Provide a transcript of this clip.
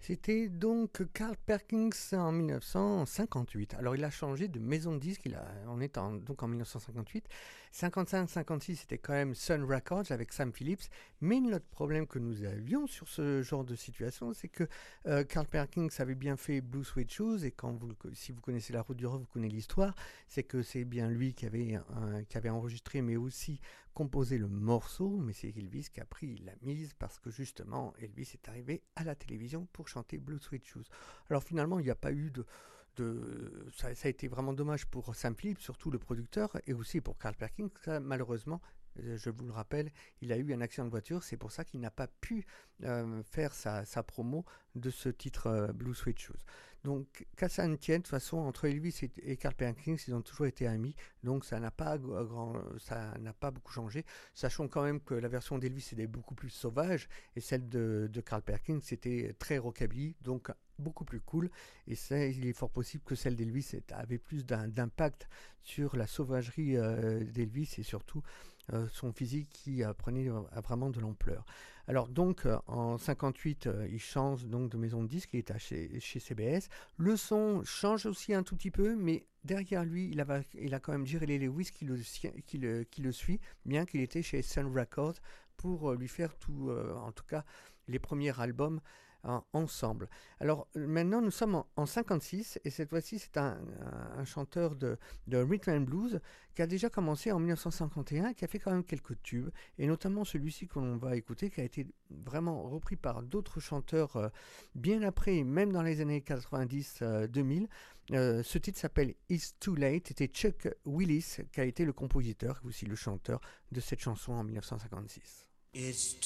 C'était donc Carl Perkins en 1958. Alors il a changé de maison de disques, on est donc en 1958. 55-56 c'était quand même Sun Records avec Sam Phillips. Mais l'autre problème que nous avions sur ce genre de situation, c'est que Carl Perkins avait bien fait Blue Suede Shoes, et si vous connaissez la route du rock, vous connaissez l'histoire, c'est que c'est bien lui qui avait enregistré mais aussi composé le morceau, mais c'est Elvis qui a pris la mise parce que justement Elvis est arrivé à la télévision pour chanter Blue Suede Shoes. Alors finalement il n'y a pas eu ça a été vraiment dommage pour Sam Phillips, surtout le producteur, et aussi pour Carl Perkins. Malheureusement, je vous le rappelle, il a eu un accident de voiture, c'est pour ça qu'il n'a pas pu faire sa promo de ce titre Blue Suede Shoes. Donc qu'à ça ne tienne, de toute façon, entre Elvis et Carl Perkins, ils ont toujours été amis, donc ça n'a pas beaucoup changé, sachant quand même que la version d'Elvis était beaucoup plus sauvage, et celle de Carl Perkins c'était très rockabilly, donc beaucoup plus cool, et il est fort possible que celle d'Elvis avait plus d'impact sur la sauvagerie d'Elvis, et surtout son physique qui prenait vraiment de l'ampleur. Alors donc en 58 il change donc de maison de disque, il est chez CBS. Le son change aussi un tout petit peu, mais derrière lui il a quand même Jerry Lee Lewis qui le suit, bien qu'il était chez Sun Records pour lui faire en tout cas les premiers albums ensemble. Alors maintenant nous sommes en 56, et cette fois-ci c'est un chanteur de rhythm and blues qui a déjà commencé en 1951, qui a fait quand même quelques tubes, et notamment celui-ci que l'on va écouter, qui a été vraiment repris par d'autres chanteurs bien après, même dans les années 90-2000. Ce titre s'appelle It's Too Late. C'était Chuck Willis qui a été le compositeur et aussi le chanteur de cette chanson en 1956.